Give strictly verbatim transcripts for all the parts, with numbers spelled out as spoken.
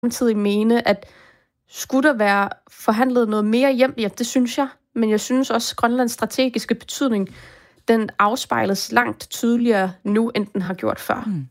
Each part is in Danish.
samtidig mene, at skulle der være forhandlet noget mere hjem, ja, det synes jeg, men jeg synes også, at Grønlands strategiske betydning, den afspejles langt tydeligere nu, end den har gjort før. Mm.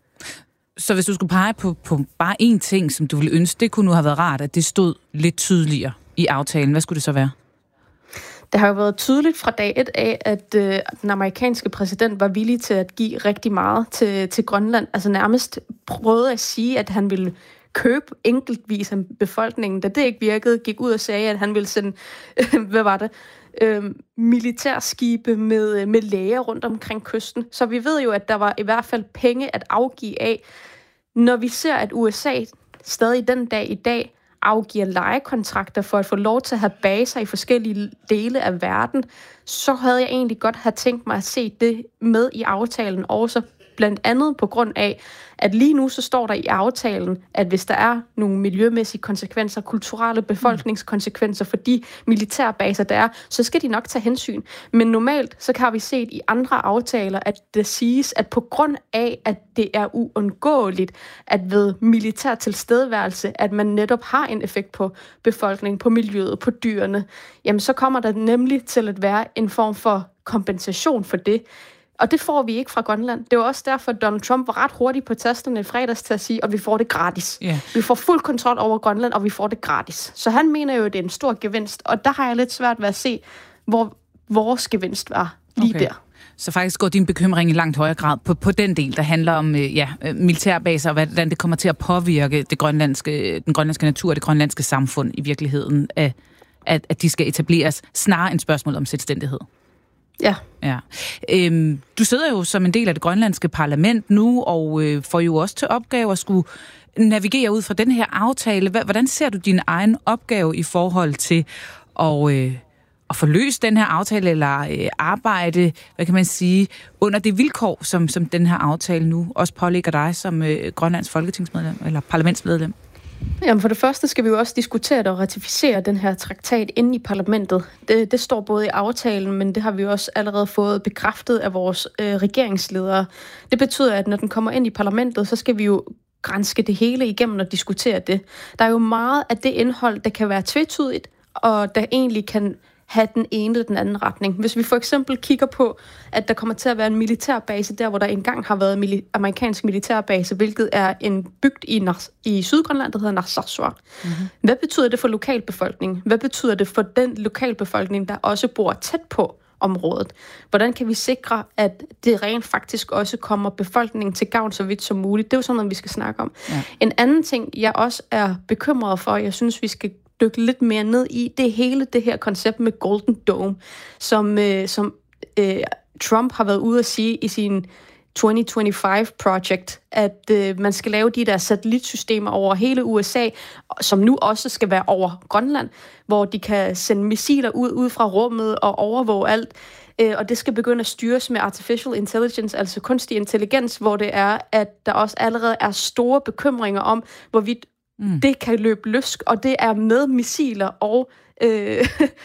Så hvis du skulle pege på, på bare én ting, som du ville ønske, det kunne nu have været rart, at det stod lidt tydeligere i aftalen. Hvad skulle det så være? Det har jo været tydeligt fra dag et af, at øh, den amerikanske præsident var villig til at give rigtig meget til, til Grønland. Altså nærmest prøvede at sige, at han ville købe enkeltvis af befolkningen. Da det ikke virkede, gik ud og sagde, at han ville sende, øh, hvad var det, øh, militærskibe med, med læger rundt omkring kysten. Så vi ved jo, at der var i hvert fald penge at afgive af. Når vi ser, at U S A stadig den dag i dag afgiver lejekontrakter for at få lov til at have baser i forskellige dele af verden, så havde jeg egentlig godt have tænkt mig at se det med i aftalen også, blandt andet på grund af, at lige nu så står der i aftalen, at hvis der er nogle miljømæssige konsekvenser, kulturelle befolkningskonsekvenser for de militærbaser, der er, så skal de nok tage hensyn. Men normalt så har vi set i andre aftaler, at det siges, at på grund af, at det er uundgåeligt, at ved militær tilstedeværelse, at man netop har en effekt på befolkningen, på miljøet, på dyrene, jamen så kommer der nemlig til at være en form for kompensation for det. Og det får vi ikke fra Grønland. Det var også derfor, at Donald Trump var ret hurtig på tasterne i fredags til at sige, at vi får det gratis. Yeah. Vi får fuld kontrol over Grønland, og vi får det gratis. Så han mener jo, at det er en stor gevinst. Og der har jeg lidt svært ved at se, hvor vores gevinst var lige okay. der. Så faktisk går din bekymring i langt højere grad på, på den del, der handler om ja, militærbaser, og hvordan det kommer til at påvirke det grønlandske, den grønlandske natur og det grønlandske samfund i virkeligheden, at, at de skal etableres, snarere end spørgsmål om selvstændighed. Ja. ja. Øhm, du sidder jo som en del af det grønlandske parlament nu, og øh, får jo også til opgave at skulle navigere ud fra den her aftale. Hvordan ser du din egen opgave i forhold til at, øh, at få løst den her aftale, eller øh, arbejde, hvad kan man sige, under det vilkår, som, som den her aftale nu også pålægger dig som øh, Grønlands folketingsmedlem, eller parlamentsmedlem? Jamen for det første skal vi jo også diskutere og ratificere den her traktat inde i parlamentet. Det, det står både i aftalen, men det har vi også allerede fået bekræftet af vores øh, regeringsledere. Det betyder, at når den kommer ind i parlamentet, så skal vi jo granske det hele igennem og diskutere det. Der er jo meget af det indhold, der kan være tvetydigt, og der egentlig kan have den ene eller den anden retning. Hvis vi for eksempel kigger på, at der kommer til at være en militærbase der, hvor der engang har været en mili- amerikansk militærbase, hvilket er en bygd i, Nars- i Sydgrønland, der hedder Narsarsuaq. Mm-hmm. Hvad betyder det for lokalbefolkningen? Hvad betyder det for den lokalbefolkning, der også bor tæt på området? Hvordan kan vi sikre, at det rent faktisk også kommer befolkningen til gavn så vidt som muligt? Det er jo sådan noget, vi skal snakke om. Ja. En anden ting, jeg også er bekymret for, jeg synes, vi skal dykke lidt mere ned i, det er hele det her koncept med Golden Dome, som, øh, som øh, Trump har været ude at sige i sin tyve femogtyve project, at øh, man skal lave de der satellitsystemer over hele U S A, som nu også skal være over Grønland, hvor de kan sende missiler ud, ud fra rummet og overvåge alt. Øh, og det skal begynde at styres med artificial intelligence, altså kunstig intelligens, hvor det er, at der også allerede er store bekymringer om, hvorvidt Mm. det kan løbe løsk, og det er med missiler og, øh,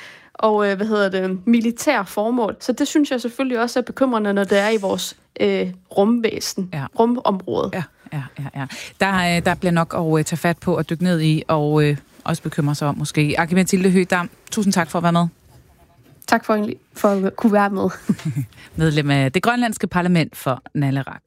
og øh, hvad hedder det, militær formål. Så det synes jeg selvfølgelig også er bekymrende, når det er i vores øh, rumvæsen, ja. rumområde. Ja, ja, ja. ja. Der, der bliver nok at tage fat på at dykke ned i, og øh, også bekymre sig om måske. Aki-Mathilde Høegh-Dam, tusind tak for at være med. Tak for, for at kunne være med. Medlem af det grønlandske parlament for Naleraq.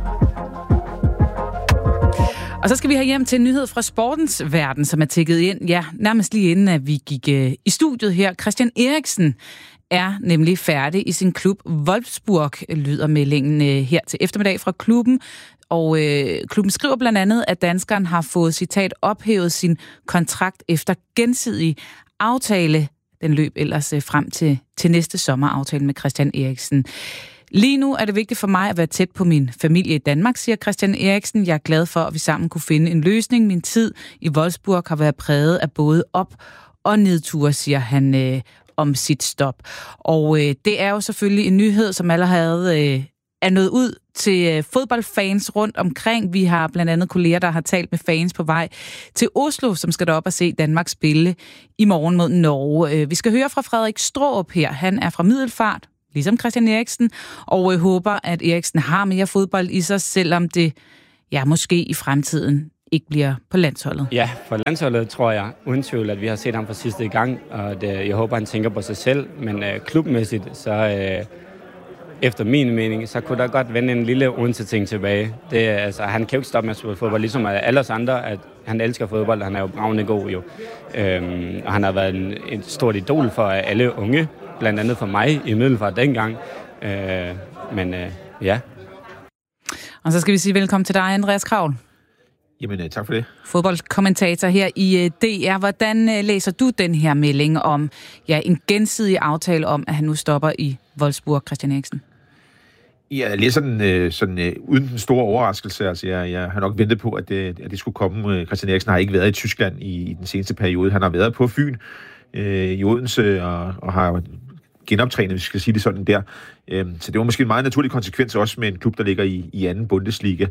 Og så skal vi have hjem til en nyhed fra sportens verden, som er tækket ind, ja, nærmest lige inden, at vi gik øh, i studiet her. Christian Eriksen er nemlig færdig i sin klub Wolfsburg, lyder meldingen øh, her til eftermiddag fra klubben. Og øh, klubben skriver blandt andet, at danskeren har fået, citat, ophævet sin kontrakt efter gensidig aftale. Den løb ellers øh, frem til, til næste sommer, aftalen med Christian Eriksen. Lige nu er det vigtigt for mig at være tæt på min familie i Danmark, siger Christian Eriksen. Jeg er glad for, at vi sammen kunne finde en løsning. Min tid i Wolfsburg har været præget af både op- og nedture, siger han øh, om sit stop. Og øh, det er jo selvfølgelig en nyhed, som allerede øh, er nået ud til øh, fodboldfans rundt omkring. Vi har blandt andet kolleger, der har talt med fans på vej til Oslo, som skal derop og se Danmark spille i morgen mod Norge. Øh, vi skal høre fra Frederik Straarup her. Han er fra Middelfart, ligesom Christian Eriksen, og øh, håber, at Eriksen har mere fodbold i sig, selvom det ja, måske i fremtiden ikke bliver på landsholdet. Ja, for landsholdet tror jeg uden tvivl, at vi har set ham for sidste gang, og det, jeg håber, han tænker på sig selv. Men øh, klubmæssigt, så øh, efter min mening, så kunne der godt vende en lille Odense-ting tilbage. Det, altså, han kan jo ikke stoppe med at spille fodbold, ligesom alle os andre, at han elsker fodbold, han er jo bravende god jo. Øhm, og han har været en, en stort idol for alle unge, blandt andet for mig i Middelfart dengang. Øh, men øh, ja. Og så skal vi sige velkommen til dig, Andreas Kraul. Jamen, tak for det. Fodboldkommentator her i D R. Hvordan læser du den her melding om ja, en gensidig aftale om, at han nu stopper i Wolfsburg, Christian Eriksen? Ja, jeg læser den sådan, øh, uden den store overraskelse. Altså, jeg, jeg har nok ventet på, at det, at det skulle komme. Christian Eriksen har ikke været i Tyskland i, i den seneste periode. Han har været på Fyn øh, i Odense og, og har genoptrænet, hvis vi skal sige det sådan der. Så det var måske en meget naturlig konsekvens også med en klub, der ligger i, i anden Bundesliga.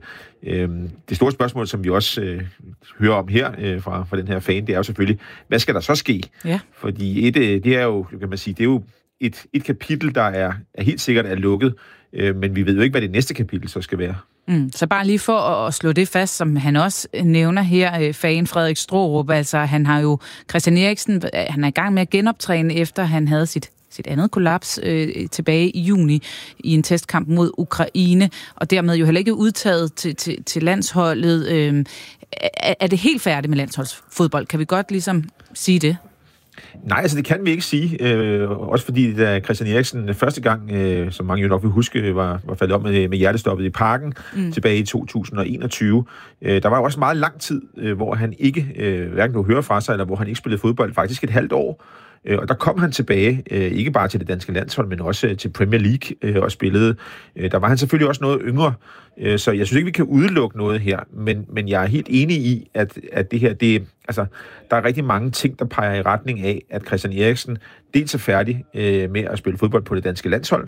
Det store spørgsmål, som vi også øh, hører om her øh, fra, fra den her fan, det er jo selvfølgelig, hvad skal der så ske? Ja. Fordi et, det er jo, kan man sige, det er jo et, et kapitel, der er, er helt sikkert er lukket, øh, men vi ved jo ikke, hvad det næste kapitel så skal være. Mm, så bare lige for at slå det fast, som han også nævner her, fan Frederik Straarup, altså han har jo, Christian Eriksen, han er i gang med at genoptræne, efter han havde sit sit andet kollaps øh, tilbage i juni i en testkamp mod Ukraine, og dermed jo heller ikke udtaget til, til, til landsholdet. Øh, er, er det helt færdigt med landsholdsfodbold? Kan vi godt ligesom sige det? Nej, altså det kan vi ikke sige. Øh, også fordi da Christian Eriksen første gang, øh, som mange jo nok vil huske, var, var faldet op med, med hjertestoppet i Parken mm. tilbage i to tusind og enogtyve. Øh, der var jo også meget lang tid, øh, hvor han ikke øh, hverken kunne høre fra sig, eller hvor han ikke spillede fodbold, faktisk et halvt år. Og der kom han tilbage, ikke bare til det danske landshold, men også til Premier League og spillede. Der var han selvfølgelig også noget yngre, så jeg synes ikke, vi kan udelukke noget her, men, men jeg er helt enig i, at, at det her, det, altså, der er rigtig mange ting, der peger i retning af, at Christian Eriksen dels er færdig med at spille fodbold på det danske landshold,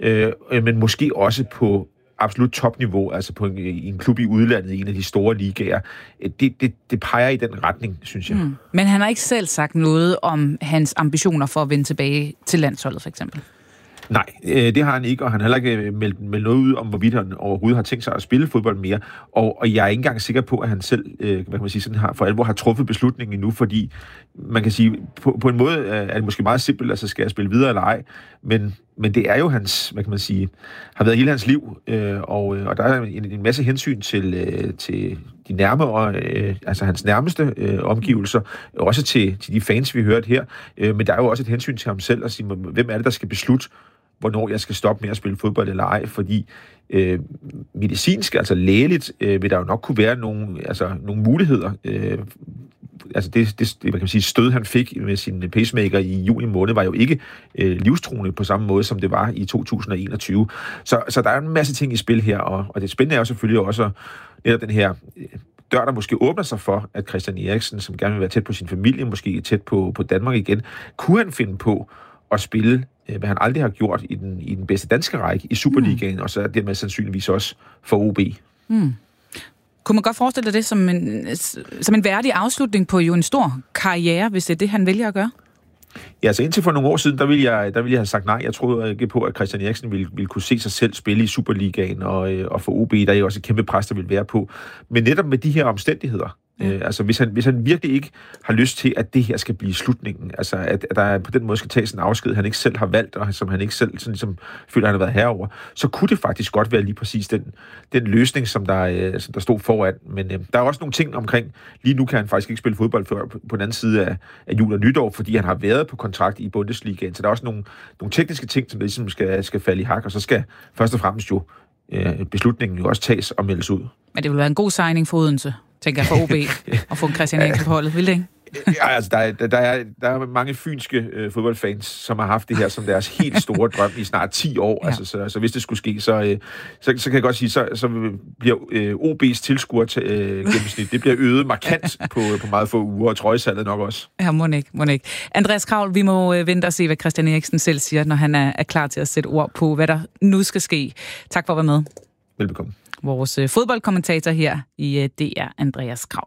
men måske også på absolut topniveau, altså på en, i en klub i udlandet, i en af de store ligaer. Det, det, det peger i den retning, synes jeg. Mm. Men han har ikke selv sagt noget om hans ambitioner for at vende tilbage til landsholdet, for eksempel? Nej, øh, det har han ikke, og han har heller ikke meldt, meldt noget ud om, hvorvidt han overhovedet har tænkt sig at spille fodbold mere. Og, og jeg er ikke engang sikker på, at han selv, øh, hvad kan man sige, sådan har, for alvor har truffet beslutningen endnu, fordi man kan sige, på, på en måde er det måske meget simpelt, altså skal jeg spille videre eller ej, men, men det er jo hans, hvad kan man sige, har været hele hans liv, øh, og, og der er en, en masse hensyn til, øh, til de nærmere, øh, altså hans nærmeste øh, omgivelser, også til, til de fans, vi hørte her, øh, men der er jo også et hensyn til ham selv, at sige, hvem er det, der skal beslutte, hvornår jeg skal stoppe med at spille fodbold eller ej, fordi øh, medicinsk, altså lægeligt, øh, vil der jo nok kunne være nogle, altså, nogle muligheder. Øh, altså det, det, det, man kan sige, stød, han fik med sin pacemaker i juni måned, var jo ikke øh, livstruende på samme måde, som det var i to tusind og enogtyve. Så, så der er en masse ting i spil her, og, og det spændende er jo selvfølgelig også netop den her dør, der måske åbner sig for, at Christian Eriksen, som gerne vil være tæt på sin familie, måske tæt på, på Danmark igen, kunne han finde på at spille, hvad han aldrig har gjort i den, i den bedste danske række, i Superligaen, mm. og så er det med sandsynligvis også for O B. Mm. Kunne man godt forestille dig det som en, som en værdig afslutning på jo en stor karriere, hvis det er det, han vælger at gøre? Ja, altså indtil for nogle år siden, der ville jeg, der ville jeg have sagt nej. Jeg troede ikke på, at Christian Eriksen ville, ville kunne se sig selv spille i Superligaen, og, og for O B, der er jo også et kæmpe pres, der vil være på. Men netop med de her omstændigheder, Mm. Øh, altså hvis han, hvis han virkelig ikke har lyst til, at det her skal blive slutningen, altså at, at der på den måde skal tages en afsked, han ikke selv har valgt, og som han ikke selv sådan, ligesom, føler, han har været herover, så kunne det faktisk godt være lige præcis den, den løsning, som der, øh, som der stod foran. Men øh, der er også nogle ting omkring, lige nu kan han faktisk ikke spille fodbold før på, på den anden side af, af jul og nytår, fordi han har været på kontrakt i Bundesligaen, så der er også nogle, nogle tekniske ting, som der ligesom skal, skal falde i hak, og så skal først og fremmest jo øh, beslutningen jo også tages og meldes ud. Men det vil være en god signing for Odense, tænker jeg, for O B, og få en Christian Eriksen på holdet, vil det ikke? Ja, altså, der er, der, er, der er mange fynske øh, fodboldfans, som har haft det her som deres helt store drøm i snart ti år. Ja. Altså, så, så hvis det skulle ske, så, øh, så, så kan jeg godt sige, så, så bliver øh, O B's tilskuer øh, gennemsnit, det bliver øget markant på, på meget få uger, og trøjesalget nok også. Ja, må ikke, må ikke. Andreas Kraul, vi må øh, vente og se, hvad Christian Eriksen selv siger, når han er, er klar til at sætte ord på, hvad der nu skal ske. Tak for at være med. Velbekomme. Vores øh, fodboldkommentator her i øh, D R, Andreas Kraul.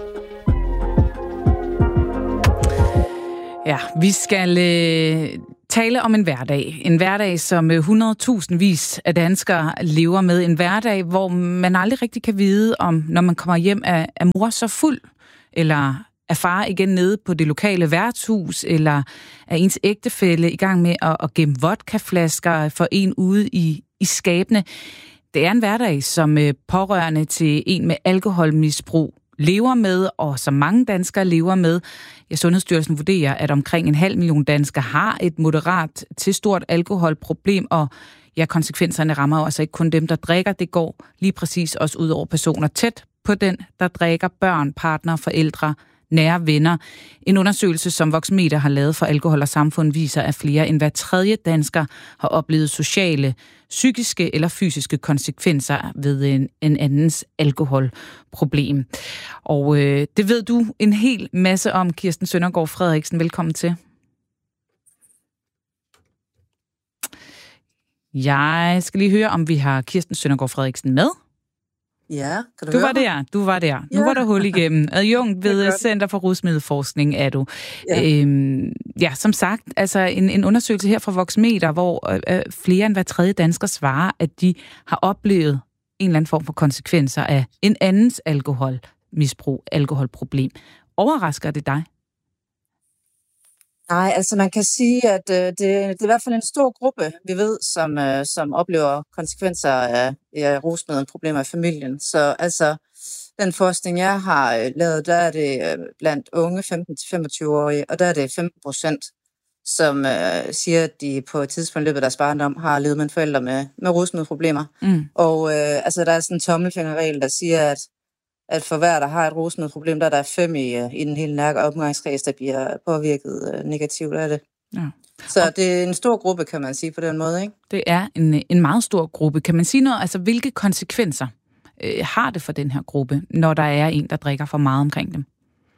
Ja, vi skal øh, tale om en hverdag. En hverdag, som hundredtusindvis af danskere lever med. En hverdag, hvor man aldrig rigtig kan vide, om når man kommer hjem, er, er mor så fuld, eller er far igen nede på det lokale værtshus, eller er ens ægtefælle i gang med at, at gemme vodkaflasker for en ude i, i skabene. Det er en hverdag, som pårørende til en med alkoholmisbrug lever med, og som mange danskere lever med. Ja, Sundhedsstyrelsen vurderer, at omkring en halv million danskere har et moderat til stort alkoholproblem, og ja, konsekvenserne rammer jo altså ikke kun dem, der drikker. Det går lige præcis også ud over personer tæt på den, der drikker, børn, partner, forældre, nære venner. En undersøgelse, som Voxmeter har lavet for Alkohol og Samfund, viser, at flere end hver tredje dansker har oplevet sociale, psykiske eller fysiske konsekvenser ved en, en andens alkoholproblem. Og øh, det ved du en hel masse om, Kirsten Søndergaard Frederiksen. Velkommen til. Jeg skal lige høre, om vi har Kirsten Søndergaard Frederiksen med. Ja, kan du, du høre var der, du var der. Nu ja. var der hul igennem. Adjunkt ved Center for Rusmiddelforskning er du. Ja, øhm, ja som sagt, altså en, en undersøgelse her fra Voxmeter, hvor øh, flere end hver tredje dansker svarer, at de har oplevet en eller anden form for konsekvenser af en andens alkoholmisbrug, alkoholproblem. Overrasker det dig? Nej, altså man kan sige, at øh, det, det er i hvert fald en stor gruppe, vi ved, som, øh, som oplever konsekvenser af, af rusmiddelproblemer i familien. Så altså, den forskning, jeg har øh, lavet, der er det øh, blandt unge femten til femogtyve-årige, og der er det femten procent, som øh, siger, at de på et tidspunkt i løbet af deres barndom har levet med en forælder med, med rusmiddelproblemer. Mm. Og øh, altså, der er sådan en tommelfingerregel, der siger, at at for hver, der har et rusmiddelproblem, der er der fem i, i den hele nærke omgangskreds, der bliver påvirket uh, negativt af det. Ja. Så og det er en stor gruppe, kan man sige på den måde, ikke? Det er en, en meget stor gruppe. Kan man sige noget, altså hvilke konsekvenser øh, har det for den her gruppe, når der er en, der drikker for meget omkring dem?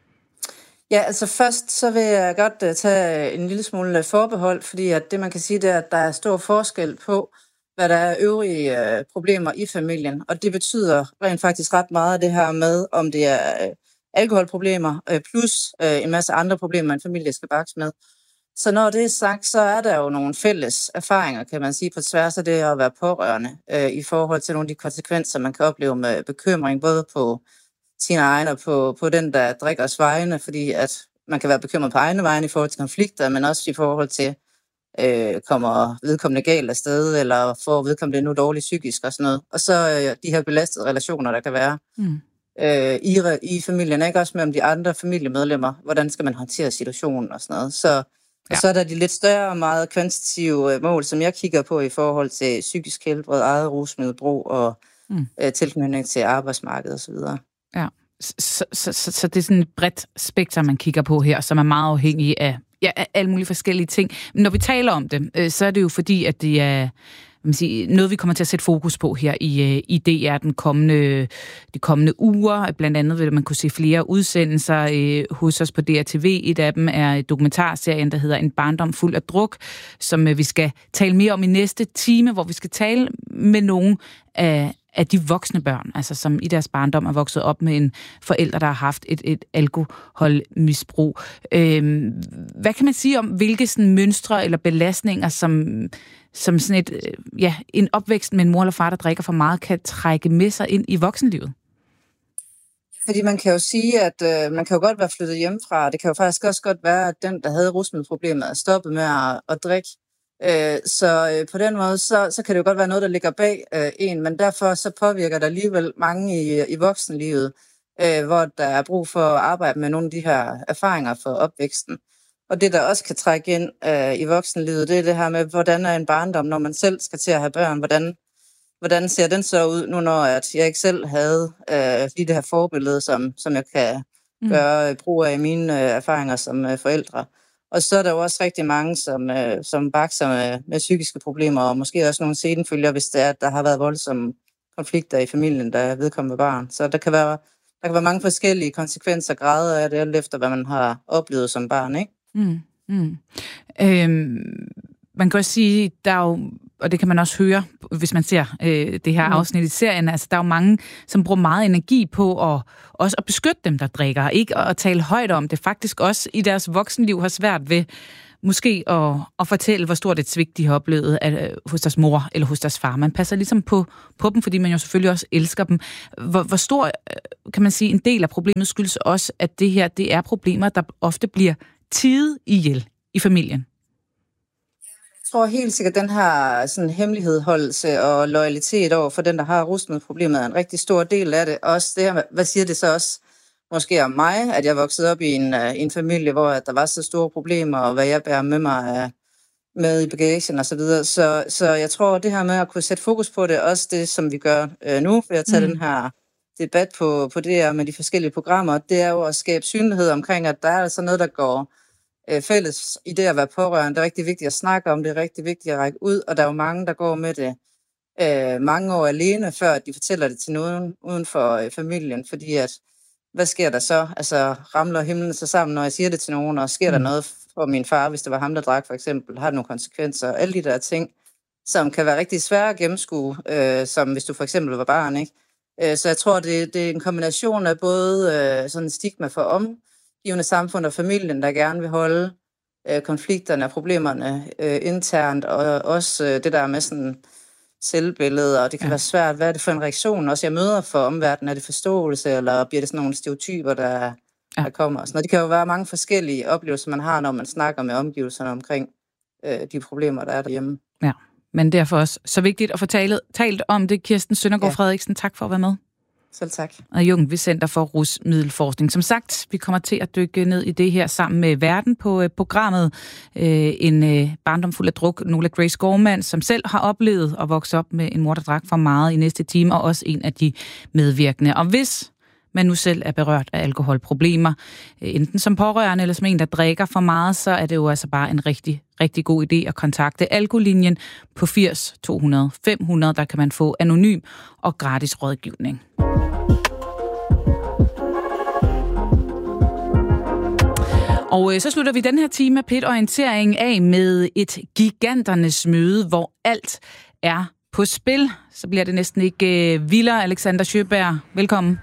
Ja, altså først så vil jeg godt uh, tage en lille smule forbehold, fordi at det man kan sige, det er, at der er stor forskel på, hvad der er øvrige øh, problemer i familien. Og det betyder rent faktisk ret meget det her med, om det er øh, alkoholproblemer, øh, plus øh, en masse andre problemer, en familie skal bakse med. Så når det er sagt, så er der jo nogle fælles erfaringer, kan man sige, på tværs af det at være pårørende, øh, i forhold til nogle af de konsekvenser, man kan opleve med bekymring, både på sine egne og på, på den, der drikker os vegne, fordi at man kan være bekymret på egne vegne i forhold til konflikter, men også i forhold til Øh, kommer vedkommende galt afsted, eller får vedkommende nu dårligt psykisk og sådan noget. Og så øh, de her belastede relationer, der kan være mm. øh, i, i familien, ikke også mellem de andre familiemedlemmer. Hvordan skal man håndtere situationen og sådan noget. Så, ja. Og så er der de lidt større og meget kvantitative mål, som jeg kigger på i forhold til psykisk helbred, eget rusmiddelbrug og mm. øh, tilknytning til arbejdsmarkedet osv. Ja, så, så, så, så det er sådan et bredt spektrum, man kigger på her, som er meget afhængig af Ja, alle mulige forskellige ting. Men når vi taler om det, øh, så er det jo fordi, at det er man sige, noget, vi kommer til at sætte fokus på her i, i D R den kommende, de kommende uger. Blandt andet vil man kunne se flere udsendelser øh, hos os på D R T V. Et af dem er dokumentarserien, der hedder En barndom fuld af druk, som øh, vi skal tale mere om i næste time, hvor vi skal tale med nogle af af de voksne børn, altså som i deres barndom er vokset op med en forælder, der har haft et, et alkoholmisbrug. Øhm, hvad kan man sige om, hvilke sådan mønstre eller belastninger, som, som sådan et, ja, en opvækst med en mor eller far, der drikker for meget, kan trække med sig ind i voksenlivet? Fordi man kan jo sige, at øh, man kan jo godt være flyttet hjemmefra. Det kan jo faktisk også godt være, at den, der havde rusmiddelproblemer, er stoppet med at, at drikke. Så på den måde, så, så kan det jo godt være noget, der ligger bag øh, en, men derfor så påvirker der alligevel mange i, i voksenlivet, øh, hvor der er brug for at arbejde med nogle af de her erfaringer for opvæksten. Og det, der også kan trække ind øh, i voksenlivet, det er det her med, hvordan er en barndom, når man selv skal til at have børn, hvordan, hvordan ser den så ud nu, når at jeg ikke selv havde øh, lige det her forbillede, som, som jeg kan mm. gøre brug af i mine øh, erfaringer som øh, forældre. Og så er der jo også rigtig mange, som, øh, som bakser med, med psykiske problemer, og måske også nogle senfølger, hvis det er, at der har været voldsomme konflikter i familien, der er vedkommende barn. Så der kan være, der kan være mange forskellige konsekvenser, grader af det, alt efter hvad man har oplevet som barn, ikke? Mm, mm. Øhm, man kan også sige, der er jo, og det kan man også høre, hvis man ser øh, det her afsnit i serien, altså der er jo mange, som bruger meget energi på at, også at beskytte dem, der drikker, ikke at tale højt om det, faktisk også i deres voksenliv har svært ved måske at, at fortælle, hvor stort et svigt de har oplevet at, hos deres mor eller hos deres far. Man passer ligesom på, på dem, fordi man jo selvfølgelig også elsker dem. Hvor, hvor stor, kan man sige, en del af problemet skyldes også, at det her, det er problemer, der ofte bliver tiet ihjel i familien. Jeg tror helt sikkert, at den her sådan, hemmelighedsholdelse og loyalitet over for den, der har rusmiddelproblemet, er en rigtig stor del af det. Også det her, hvad siger det så også måske om mig, at jeg voksede op i en, uh, en familie, hvor der var så store problemer, og hvad jeg bærer med mig uh, med i bagagen og så videre. Så, så jeg tror, det her med at kunne sætte fokus på det, også det, som vi gør uh, nu, ved at tage mm. den her debat på, på det her med de forskellige programmer, det er jo at skabe synlighed omkring, at der er altså noget, der går uh, fælles i det at være pårørende. Det er rigtig vigtigt at snakke om, det er rigtig vigtigt at række ud, og der er jo mange, der går med det uh, mange år alene, før de fortæller det til nogen uden for uh, familien, fordi at hvad sker der så? Altså, ramler himlen så sammen, når jeg siger det til nogen, og sker mm. der noget for min far, hvis det var ham, der drak for eksempel? Har det nogle konsekvenser? Alle de der ting, som kan være rigtig svære at gennemskue, øh, som hvis du for eksempel var barn, ikke? Øh, så jeg tror, det, det er en kombination af både øh, sådan en stigma for omgivende samfund og familien, der gerne vil holde øh, konflikterne og problemerne øh, internt, og også øh, det der med sådan selvbillede, og det kan ja. være svært. Hvad er det for en reaktion? Også jeg møder for omverdenen. Er det forståelse, eller bliver det sådan nogle stereotyper, der, ja. der kommer? Og sådan noget. Det kan jo være mange forskellige oplevelser, man har, når man snakker med omgivelserne omkring øh, de problemer, der er derhjemme. Ja, men derfor også så vigtigt at få talt, talt om det. Kirsten Søndergaard ja. Frederiksen, tak for at være med. Selv tak. Og Jung, vi Center for Rusmiddelforskning. Som sagt, vi kommer til at dykke ned i det her sammen med Verden på øh, programmet. Øh, en øh, barndom fuld af druk, Nola Grace Gorman, som selv har oplevet at vokse op med en mor, der drak for meget i næste time, og også en af de medvirkende. Og hvis man nu selv er berørt af alkoholproblemer, øh, enten som pårørende eller som en, der drikker for meget, så er det jo altså bare en rigtig, rigtig god idé at kontakte Alkolinjen på firs to hundrede fem hundrede. Der kan man få anonym og gratis rådgivning. Og øh, så slutter vi den her time af P et-orientering af med et giganternes møde, hvor alt er på spil. Så bliver det næsten ikke øh, vildere. Alexander Sjøberg, velkommen.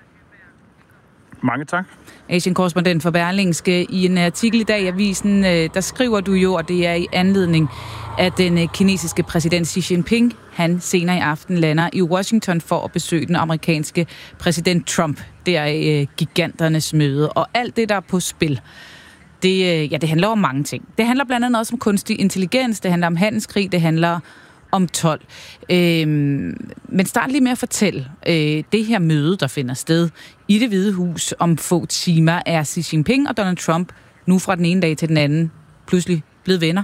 Mange tak. Asien-korrespondent for Berlingske. I en artikel i dag i avisen, øh, der skriver du jo, at det er i anledning af den øh, kinesiske præsident Xi Jinping. Han senere i aften lander i Washington for at besøge den amerikanske præsident Trump. Det er øh, giganternes møde, og alt det, der er på spil. Det, ja, det handler om mange ting. Det handler blandt andet også om kunstig intelligens, det handler om handelskrig, det handler om told. Øhm, men start lige med at fortælle, øh, det her møde, der finder sted i Det Hvide Hus om få timer, er Xi Jinping og Donald Trump nu fra den ene dag til den anden pludselig blevet venner?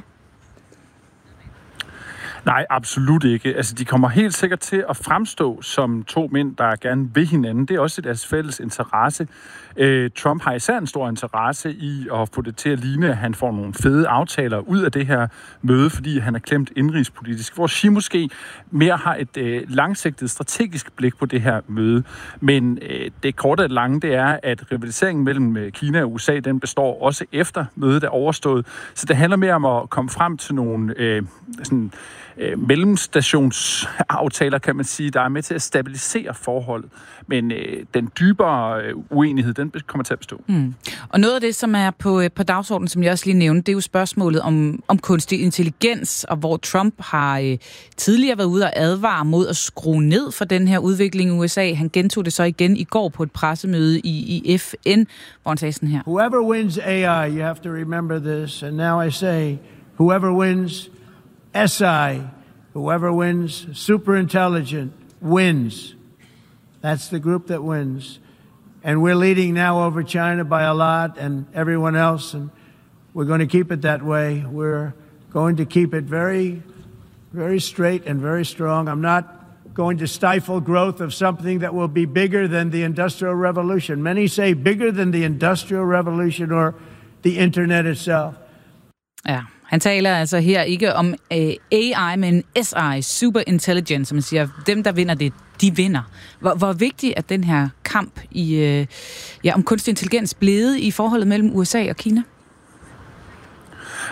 Nej, absolut ikke. Altså, de kommer helt sikkert til at fremstå som to mænd, der gerne vil hinanden. Det er også deres fælles interesse. Øh, Trump har især en stor interesse i at få det til at ligne, at han får nogle fede aftaler ud af det her møde, fordi han er klemt indrigspolitisk. Hvor Xi måske mere har et øh, langsigtet strategisk blik på det her møde. Men øh, det korte og lange, det er, at rivaliseringen mellem Kina og U S A, den består også efter mødet er overstået. Så det handler mere om at komme frem til nogle øh, sådan, øh, mellemstationsaftaler, kan man sige, der er med til at stabilisere forholdet. Men øh, den dybere øh, uenighed, den kommer til at bestå. Mm. Og noget af det, som er på, på dagsordenen, som jeg også lige nævnte, det er jo spørgsmålet om, om kunstig intelligens, og hvor Trump har øh, tidligere været ude og advare mod at skrue ned for den her udvikling i U S A. Han gentog det så igen i går på et pressemøde i, i F N, hvor han sagde sådan her. Whoever wins A I, you have to remember this, and now I say, whoever wins S I, whoever wins superintelligent, wins. That's the group that wins. And we're leading now over China by a lot and everyone else, and we're going to keep it that way. We're going to keep it very, very straight and very strong. I'm not going to stifle growth of something that will be bigger than the Industrial Revolution. Many say bigger than the Industrial Revolution or the Internet itself. Ja. Han taler altså her ikke om øh, A I, men S I, Super Intelligence, som man siger, dem der vinder det, de vinder. Hvor, hvor vigtig er den her kamp i, øh, ja, om kunstig intelligens blevet i forholdet mellem U S A og Kina?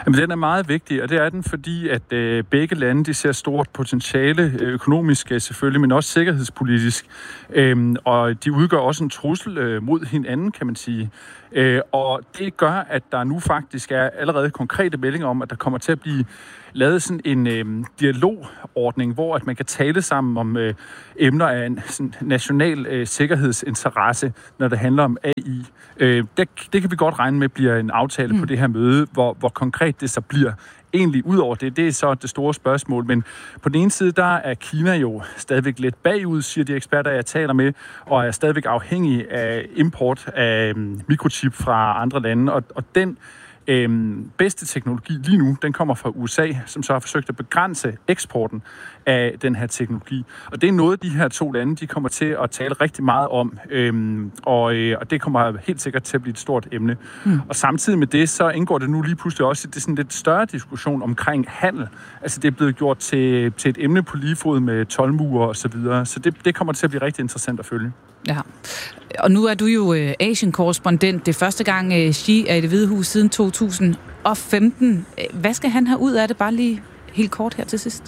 Jamen, den er meget vigtig, og det er den, fordi at øh, begge lande de ser stort potentiale, økonomisk selvfølgelig, men også sikkerhedspolitisk. Øhm, og de udgør også en trussel øh, mod hinanden, kan man sige. Øh, og det gør, at der nu faktisk er allerede konkrete meldinger om, at der kommer til at blive lavet sådan en øh, dialogordning, hvor at man kan tale sammen om øh, emner af en sådan, national øh, sikkerhedsinteresse, når det handler om A I. Øh, det, det kan vi godt regne med bliver en aftale mm. på det her møde, hvor, hvor konkret det så bliver. Egentlig ud over det, det er så det store spørgsmål, men på den ene side, der er Kina jo stadigvæk lidt bagud, siger de eksperter, jeg taler med, og er stadigvæk afhængig af import af mikrochip fra andre lande, og, og den Øhm, bedste teknologi lige nu, den kommer fra U S A, som så har forsøgt at begrænse eksporten af den her teknologi. Og det er noget, de her to lande, de kommer til at tale rigtig meget om, øhm, og, øh, og det kommer helt sikkert til at blive et stort emne. Mm. Og samtidig med det, så indgår det nu lige pludselig også i det sådan lidt større diskussion omkring handel. Altså det er blevet gjort til, til et emne på lige fod med toldmure og så videre. Så det, det kommer til at blive rigtig interessant at følge. Ja, og nu er du jo øh, Asien-korrespondent. Det er første gang, øh, Xi er i Det Hvide Hus siden to tusind og femten. Hvad skal han have ud af det? Bare lige helt kort her til sidst.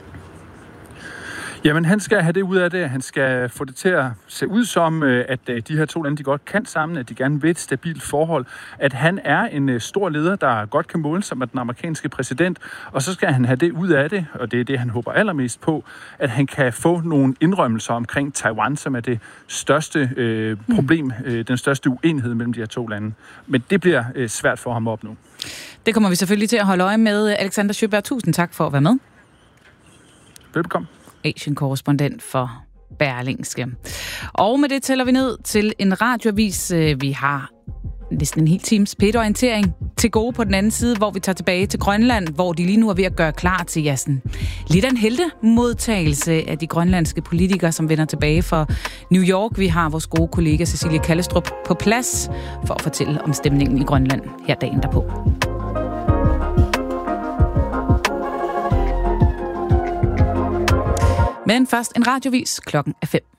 Jamen, han skal have det ud af det. Han skal få det til at se ud som, at de her to lande, de godt kan sammen, at de gerne vil et stabilt forhold, at han er en stor leder, der godt kan måle sig med den amerikanske præsident, og så skal han have det ud af det, og det er det, han håber allermest på, at han kan få nogle indrømmelser omkring Taiwan, som er det største øh, problem, øh, den største uenighed mellem de her to lande. Men det bliver øh, svært for ham at opnå. Det kommer vi selvfølgelig til at holde øje med. Alexander Sjøberg, tusind tak for at være med. Velbekomme. Asien-korrespondent for Berlingske. Og med det tæller vi ned til en radioavis. Vi har næsten en hel times P et-orientering til gode på den anden side, hvor vi tager tilbage til Grønland, hvor de lige nu er ved at gøre klar til ja, sådan, lidt af en heltemodtagelse af de grønlandske politikere, som vender tilbage fra New York. Vi har vores gode kollega Cecilie Kallestrup på plads for at fortælle om stemningen i Grønland her dagen derpå. Men først en radiovis. Klokken er fem.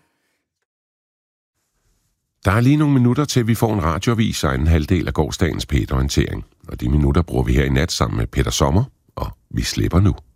Der er lige nogle minutter til, vi får en radioavis og en halvdel af gårsdagens P et-orientering. Og de minutter bruger vi her i nat sammen med Peter Sommer, og vi slipper nu.